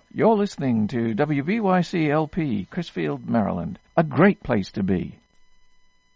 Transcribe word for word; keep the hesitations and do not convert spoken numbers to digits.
You're listening to W B Y C L P, Crisfield, Maryland. A great place to be.